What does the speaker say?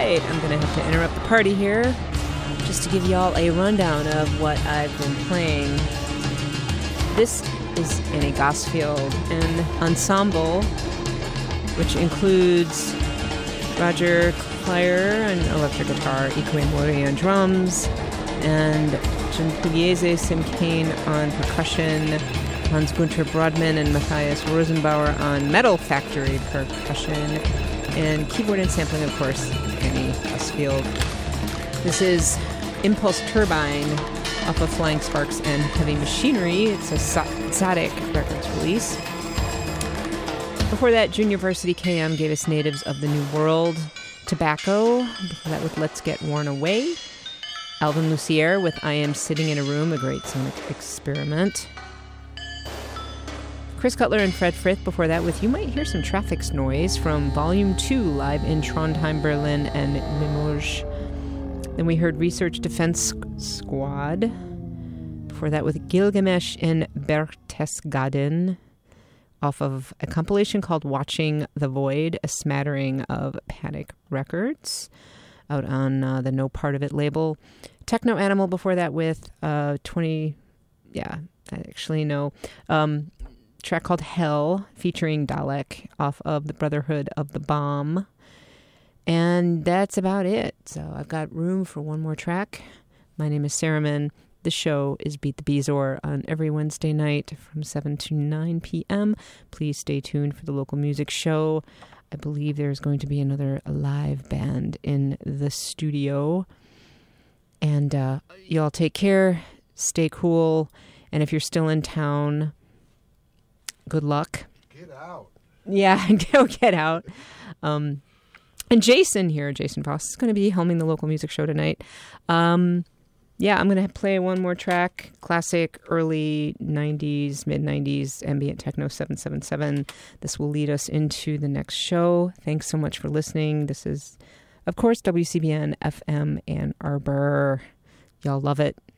right, I'm going to have to interrupt the party here just to give y'all a rundown of what I've been playing. This is in a Gosfield and ensemble, which includes Roger Clyer on electric guitar, Ikue Mori on drums, and Pugliese Simkane on percussion, Hans-Gunther Brodmann and Matthias Rosenbauer on Metal Factory percussion, and keyboard and sampling, of course, Kenny Gosfield. This is Impulse Turbine off of Flying Sparks and Heavy Machinery. It's a Zadok Records release. Before that, Junior Varsity KM gave us Natives of the New World, Tobacco. Before that, with Let's Get Worn Away. Alvin Lucier with I Am Sitting in a Room, a great sonic experiment. Chris Cutler and Fred Frith before that with You Might Hear Some Traffic Noise from Volume 2, live in Trondheim, Berlin, and Limoges. Then we heard Research Defense Squad. Before that with Gilgamesh in Berchtesgaden, off of a compilation called Watching the Void, a smattering of Panic Records, out on the No Part of It label. Techno Animal before that with track called Hell, featuring Dalek, off of the Brotherhood of the Bomb. And that's about it. So I've got room for one more track. My name is Saraman. The show is Beat the Beezor on every Wednesday night from 7 to 9 p.m. Please stay tuned for the local music show. I believe there's going to be another live band in the studio. And y'all take care, stay cool, and if you're still in town, good luck. Get out. Yeah, go get out. And Jason here, Jason Voss, is going to be helming the local music show tonight. Yeah, I'm going to play one more track, classic early 90s, mid-90s ambient techno 777. This will lead us into the next show. Thanks so much for listening. This is, of course, WCBN FM Ann Arbor. Y'all love it.